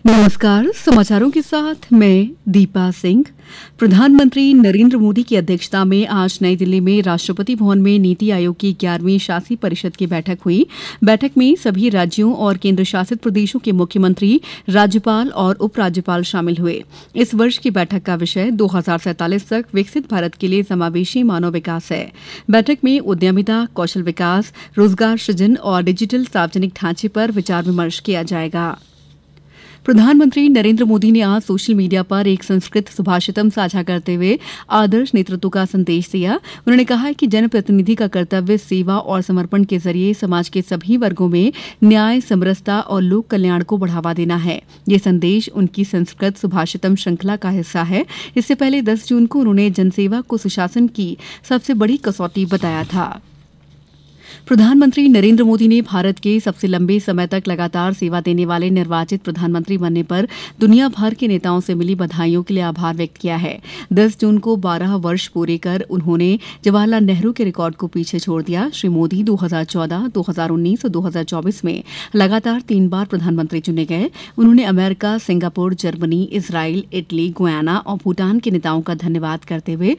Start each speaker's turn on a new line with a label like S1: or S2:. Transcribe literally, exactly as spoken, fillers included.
S1: नमस्कार। समाचारों के साथ मैं दीपा सिंह। प्रधानमंत्री नरेंद्र मोदी की अध्यक्षता में आज नई दिल्ली में राष्ट्रपति भवन में नीति आयोग की ग्यारहवीं शासी परिषद की बैठक हुई। बैठक में सभी राज्यों और केंद्र शासित प्रदेशों के मुख्यमंत्री, राज्यपाल और उपराज्यपाल शामिल हुए। इस वर्ष की बैठक का विषय दो हजार सैंतालीस तक विकसित भारत के लिए समावेशी मानव विकास है। बैठक में उद्यमिता, कौशल विकास, रोजगार सृजन और डिजिटल सार्वजनिक ढांचे पर विचार विमर्श किया जाएगा। प्रधानमंत्री नरेंद्र मोदी ने आज सोशल मीडिया पर एक संस्कृत सुभाषितम साझा करते हुए आदर्श नेतृत्व का संदेश दिया। उन्होंने कहा है कि जनप्रतिनिधि का कर्तव्य सेवा और समर्पण के जरिए समाज के सभी वर्गों में न्याय, समरसता और लोक कल्याण को बढ़ावा देना है। ये संदेश उनकी संस्कृत सुभाषितम श्रृंखला का हिस्सा है। इससे पहले दस जून को उन्होंने जनसेवा को सुशासन की सबसे बड़ी कसौटी बताया था। प्रधानमंत्री नरेंद्र मोदी ने भारत के सबसे लंबे समय तक लगातार सेवा देने वाले निर्वाचित प्रधानमंत्री बनने पर दुनिया भर के नेताओं से मिली बधाइयों के लिए आभार व्यक्त किया है। दस जून को बारह वर्ष पूरे कर उन्होंने जवाहरलाल नेहरू के रिकॉर्ड को पीछे छोड़ दिया। श्री मोदी दो हजार चौदह, दो हजार उन्नीस और दो हजार चौबीस में लगातार तीन बार प्रधानमंत्री चुने गए। उन्होंने America, Singapore, Germany, Israel, Italy, Guyana और भूटान के नेताओं का धन्यवाद करते हुए